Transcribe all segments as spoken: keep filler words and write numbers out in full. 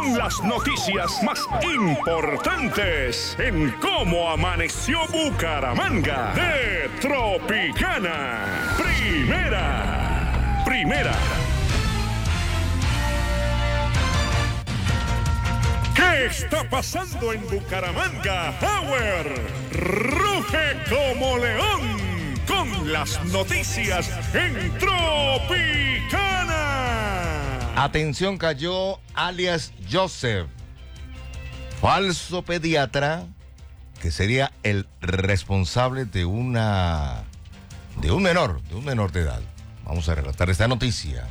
Las noticias más importantes en cómo amaneció Bucaramanga de Tropicana. Primera, primera. ¿Qué está pasando en Bucaramanga? Power ruge como león con las noticias en Tropicana. Atención, cayó alias Joseph, falso pediatra, que sería el responsable de una de un menor, de un menor de edad. Vamos a relatar esta noticia.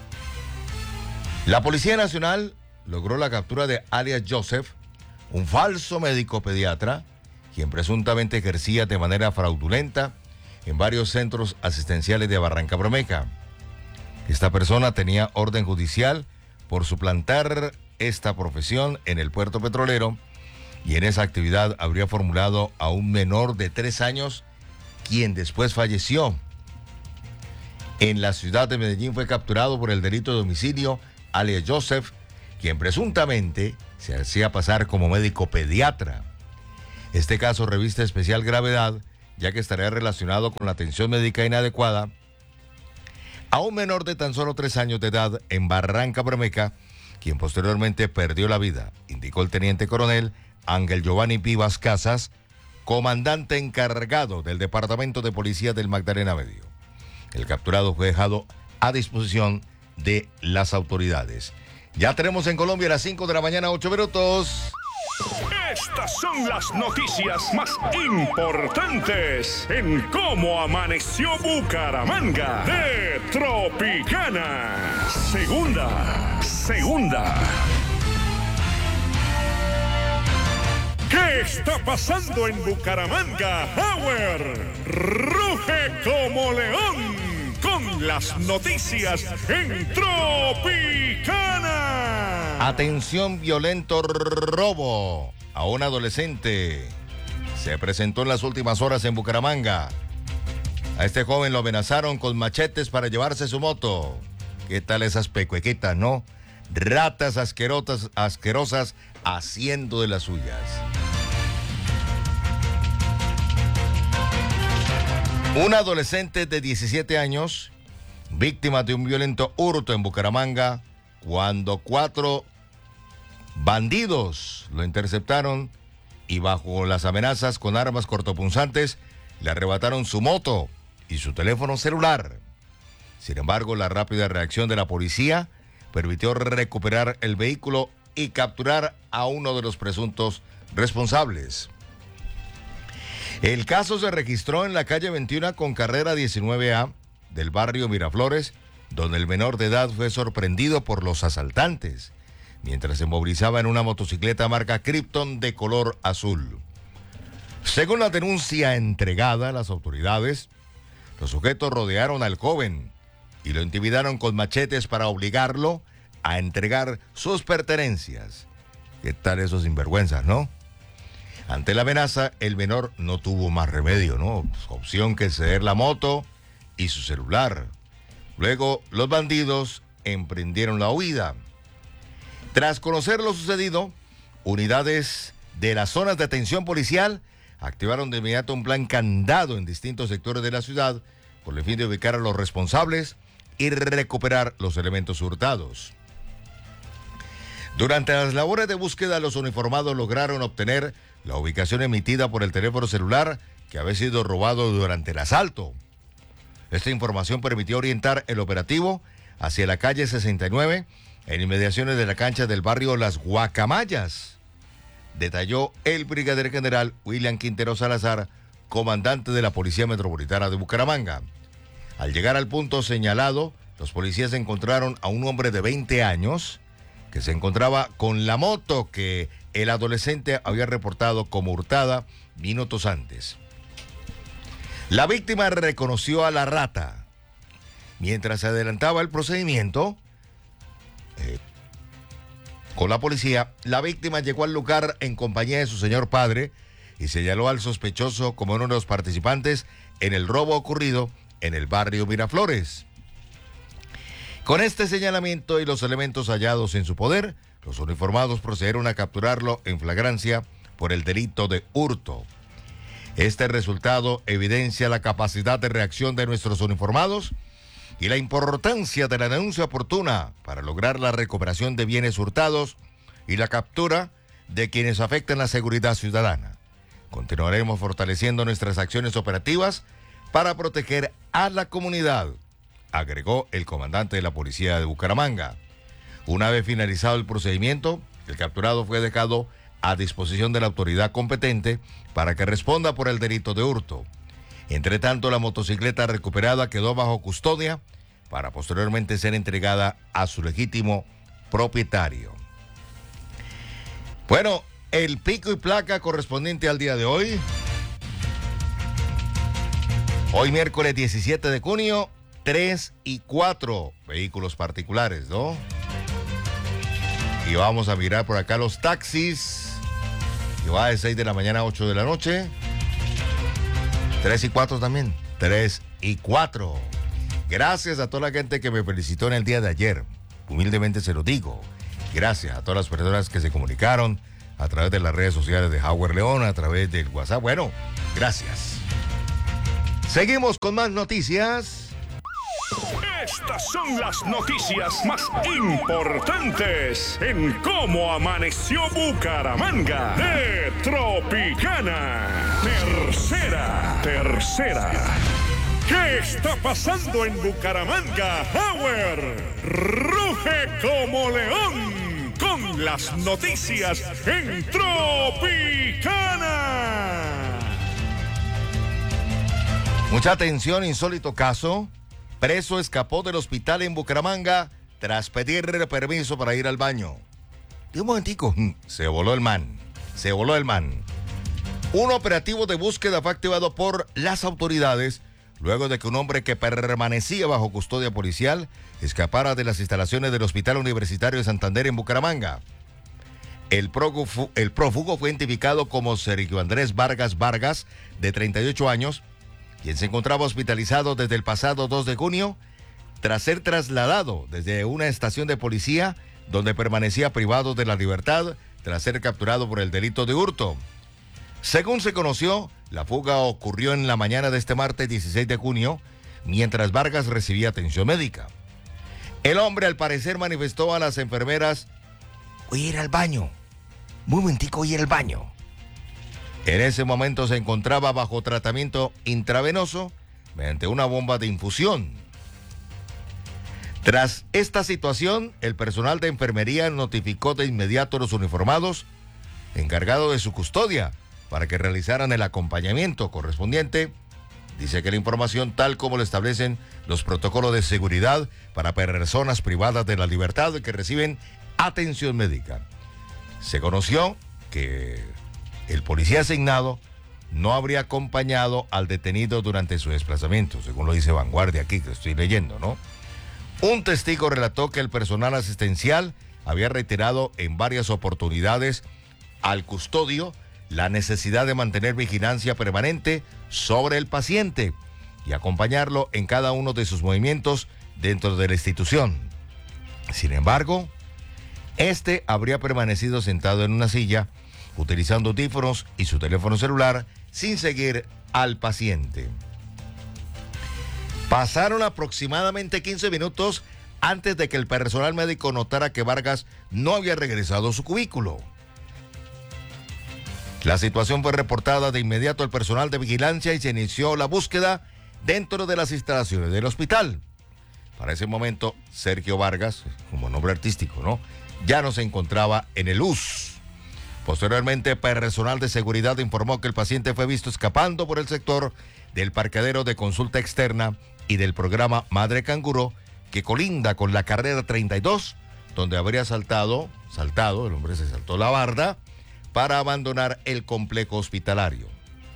La Policía Nacional logró la captura de alias Joseph, un falso médico pediatra, quien presuntamente ejercía de manera fraudulenta en varios centros asistenciales de Barrancabermeja. Esta persona tenía orden judicial por suplantar esta profesión en el puerto petrolero y en esa actividad habría formulado a un menor de tres años, quien después falleció. En la ciudad de Medellín fue capturado por el delito de homicidio alias Joseph, quien presuntamente se hacía pasar como médico pediatra. Este caso reviste especial gravedad, ya que estaría relacionado con la atención médica inadecuada a un menor de tan solo tres años de edad en Barrancabermeja, quien posteriormente perdió la vida, indicó el teniente coronel Ángel Giovanni Vivas Casas, comandante encargado del Departamento de Policía del Magdalena Medio. El capturado fue dejado a disposición de las autoridades. Ya tenemos en Colombia a las cinco de la mañana, ocho minutos. Estas son las noticias más importantes en cómo amaneció Bucaramanga de Tropicana. Segunda, segunda. ¿Qué está pasando en Bucaramanga? Power ruge como león con las noticias en Tropicana. Atención, violento robo a un adolescente se presentó en las últimas horas en Bucaramanga. A este joven lo amenazaron con machetes para llevarse su moto. ¿Qué tal esas pecuequitas, no? Ratas asquerosas, asquerosas haciendo de las suyas. Un adolescente de diecisiete años, víctima de un violento hurto en Bucaramanga, cuando cuatro bandidos lo interceptaron y bajo las amenazas con armas cortopunzantes le arrebataron su moto y su teléfono celular. Sin embargo, la rápida reacción de la policía permitió recuperar el vehículo y capturar a uno de los presuntos responsables. El caso se registró en la calle veintiuno con carrera diecinueve A del barrio Miraflores, donde el menor de edad fue sorprendido por los asaltantes, mientras se movilizaba en una motocicleta marca Krypton de color azul. Según la denuncia entregada a las autoridades, los sujetos rodearon al joven y lo intimidaron con machetes para obligarlo a entregar sus pertenencias. ¿Qué tal esos sinvergüenzas, no? Ante la amenaza, el menor no tuvo más remedio, ¿no? Opción que ceder la moto y su celular. Luego, los bandidos emprendieron la huida. Tras conocer lo sucedido, unidades de las zonas de atención policial activaron de inmediato un plan candado en distintos sectores de la ciudad con el fin de ubicar a los responsables y recuperar los elementos hurtados. Durante las labores de búsqueda, los uniformados lograron obtener la ubicación emitida por el teléfono celular que había sido robado durante el asalto. Esta información permitió orientar el operativo hacia la calle sesenta y nueve, en inmediaciones de la cancha del barrio Las Guacamayas, detalló el brigadier general William Quintero Salazar, comandante de la Policía Metropolitana de Bucaramanga. Al llegar al punto señalado, los policías encontraron a un hombre de veinte años que se encontraba con la moto que el adolescente había reportado como hurtada minutos antes. La víctima reconoció a la rata. Mientras se adelantaba el procedimiento eh, con la policía, la víctima llegó al lugar en compañía de su señor padre y señaló al sospechoso como uno de los participantes en el robo ocurrido en el barrio Miraflores. Con este señalamiento y los elementos hallados en su poder, los uniformados procedieron a capturarlo en flagrancia por el delito de hurto. Este resultado evidencia la capacidad de reacción de nuestros uniformados y la importancia de la denuncia oportuna para lograr la recuperación de bienes hurtados y la captura de quienes afectan la seguridad ciudadana. Continuaremos fortaleciendo nuestras acciones operativas para proteger a la comunidad, agregó el comandante de la policía de Bucaramanga. Una vez finalizado el procedimiento, el capturado fue dejado a disposición de la autoridad competente para que responda por el delito de hurto. Entre tanto, la motocicleta recuperada quedó bajo custodia para posteriormente ser entregada a su legítimo propietario. Bueno, el pico y placa correspondiente al día de hoy. Hoy miércoles diecisiete de junio, tres y cuatro vehículos particulares, ¿no? Y vamos a mirar por acá los taxis, que va de seis de la mañana a ocho de la noche. tres y cuatro también. tres y cuatro. Gracias a toda la gente que me felicitó en el día de ayer. Humildemente se lo digo. Gracias a todas las personas que se comunicaron a través de las redes sociales de Howard León, a través del WhatsApp. Bueno, gracias. Seguimos con más noticias. Estas son las noticias más importantes en cómo amaneció Bucaramanga. De Tropicana. Tercera, tercera. ¿Qué está pasando en Bucaramanga? Howard ruge como león con las noticias en Tropicana. Mucha atención, insólito caso. Preso escapó del hospital en Bucaramanga tras pedirle permiso para ir al baño. De un momentico, se voló el man, se voló el man. Un operativo de búsqueda fue activado por las autoridades luego de que un hombre que permanecía bajo custodia policial escapara de las instalaciones del Hospital Universitario de Santander en Bucaramanga. El prófugo, el prófugo fue identificado como Sergio Andrés Vargas Vargas, de treinta y ocho años, quien se encontraba hospitalizado desde el pasado dos de junio, tras ser trasladado desde una estación de policía donde permanecía privado de la libertad tras ser capturado por el delito de hurto. Según se conoció, la fuga ocurrió en la mañana de este martes dieciséis de junio, mientras Vargas recibía atención médica. El hombre, al parecer, manifestó a las enfermeras: voy a ir al baño, muy momentico, voy a ir al baño. En ese momento se encontraba bajo tratamiento intravenoso mediante una bomba de infusión. Tras esta situación, el personal de enfermería notificó de inmediato a los uniformados encargados de su custodia para que realizaran el acompañamiento correspondiente. Dice que la información, tal como lo establecen los protocolos de seguridad para personas privadas de la libertad que reciben atención médica. Se conoció que el policía asignado no habría acompañado al detenido durante su desplazamiento, según lo dice Vanguardia aquí, que estoy leyendo, ¿no? Un testigo relató que el personal asistencial había reiterado en varias oportunidades al custodio la necesidad de mantener vigilancia permanente sobre el paciente y acompañarlo en cada uno de sus movimientos dentro de la institución. Sin embargo, este habría permanecido sentado en una silla, utilizando audífonos y su teléfono celular, sin seguir al paciente. Pasaron aproximadamente quince minutos antes de que el personal médico notara que Vargas no había regresado a su cubículo. La situación fue reportada de inmediato al personal de vigilancia y se inició la búsqueda dentro de las instalaciones del hospital. Para ese momento, Sergio Vargas, como nombre artístico, ¿no?, ya no se encontraba en el U S. Posteriormente, personal de seguridad informó que el paciente fue visto escapando por el sector del parqueadero de consulta externa y del programa Madre Canguro, que colinda con la carrera treinta y dos, donde habría saltado, saltado, el hombre se saltó la barda, para abandonar el complejo hospitalario.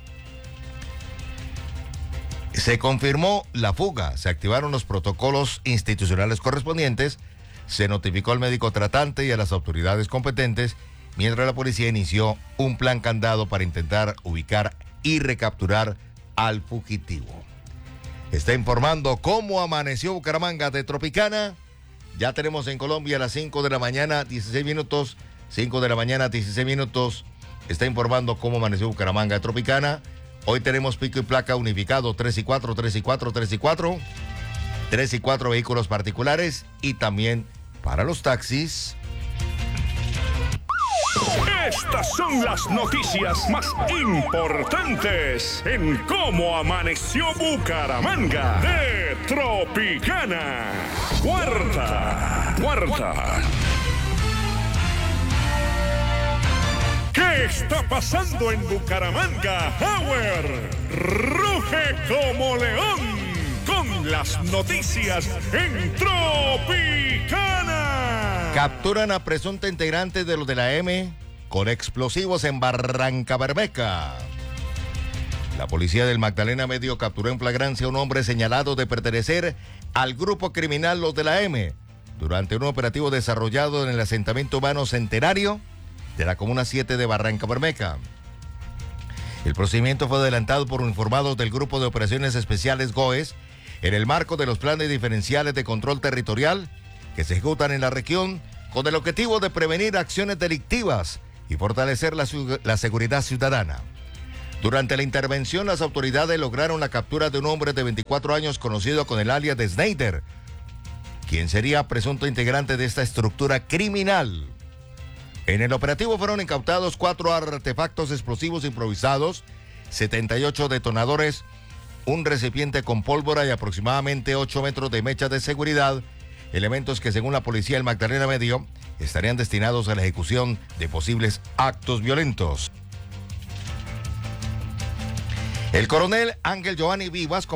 Se confirmó la fuga, se activaron los protocolos institucionales correspondientes, se notificó al médico tratante y a las autoridades competentes, mientras la policía inició un plan candado para intentar ubicar y recapturar al fugitivo. Está informando cómo amaneció Bucaramanga de Tropicana, Ya tenemos en Colombia a las cinco de la mañana, dieciséis minutos. cinco de la mañana, dieciséis minutos. Está informando cómo amaneció Bucaramanga Tropicana. Hoy tenemos pico y placa unificado tres y cuatro, tres y cuatro, tres y cuatro. tres y cuatro vehículos particulares y también para los taxis. Estas son las noticias más importantes en cómo amaneció Bucaramanga de Tropicana. Cuarta, cuarta. ¿Qué está pasando en Bucaramanga? Power ruge como león con las noticias en Tropicana. Capturan a presunta integrante de los de la M con explosivos en Barrancabermeja. La policía del Magdalena Medio capturó en flagrancia a un hombre señalado de pertenecer al grupo criminal Los de la M durante un operativo desarrollado en el asentamiento humano Centenario de la Comuna siete de Barrancabermeja. El procedimiento fue adelantado por uniformados del Grupo de Operaciones Especiales GOES en el marco de los planes diferenciales de control territorial que se ejecutan en la región con el objetivo de prevenir acciones delictivas y fortalecer la, la seguridad ciudadana. Durante la intervención, las autoridades lograron la captura de un hombre de veinticuatro años conocido con el alias de Snyder, quien sería presunto integrante de esta estructura criminal. En el operativo fueron incautados cuatro artefactos explosivos improvisados, setenta y ocho detonadores, un recipiente con pólvora y aproximadamente ocho metros de mecha de seguridad, elementos que según la policía del Magdalena Medio estarían destinados a la ejecución de posibles actos violentos. El coronel Ángel Giovanni Vivas,